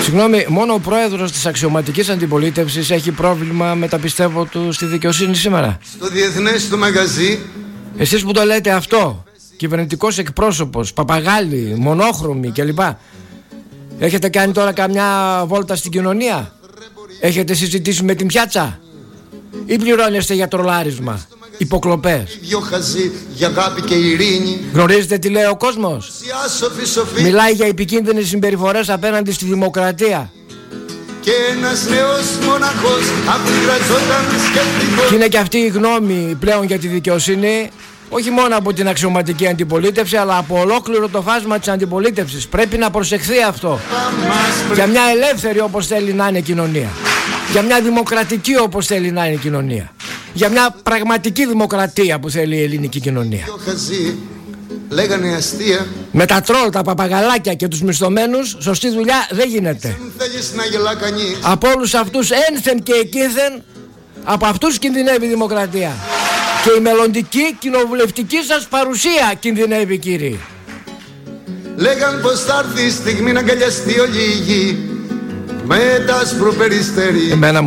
Συγγνώμη, μόνο ο πρόεδρος της αξιωματικής αντιπολίτευσης έχει πρόβλημα με τα πιστεύω του στη δικαιοσύνη σήμερα. Στο διεθνές του μαγαζί. Εσείς που το λέτε αυτό, κυβερνητικός εκπρόσωπος, παπαγάλοι, μονόχρωμοι κλπ. Έχετε κάνει τώρα καμιά βόλτα στην κοινωνία? Έχετε συζητήσει με την πιάτσα? Ή πληρώνεστε για τρολάρισμα, υποκλοπές? Για αγάπη και ειρήνη. Γνωρίζετε τι λέει ο κόσμος? Μιλάει για επικίνδυνες συμπεριφορές απέναντι στη δημοκρατία. Και ένας νέος μοναχός αφιγραζόταν σκεπτικός. Και είναι και αυτή η γνώμη πλέον για τη δικαιοσύνη, όχι μόνο από την αξιωματική αντιπολίτευση, αλλά από ολόκληρο το φάσμα της αντιπολίτευσης. Πρέπει να προσεχθεί αυτό. Για μια ελεύθερη όπως θέλει να είναι κοινωνία. Για μια δημοκρατική όπως θέλει να είναι η κοινωνία. Για μια πραγματική δημοκρατία που θέλει η ελληνική κοινωνία. Λέγανε αστεία. Με τα τρόλ, τα παπαγαλάκια και τους μισθωμένους σωστή δουλειά δεν γίνεται. Από όλους αυτούς ένθεν και εκείθεν, από αυτούς κινδυνεύει η δημοκρατία. Και η μελλοντική κοινοβουλευτική σας παρουσία κινδυνεύει, κύριοι. Λέγαν πως θα έρθει η στιγμή να αγκαλιαστεί όλη η γη με τα άσπρο περιστέρι.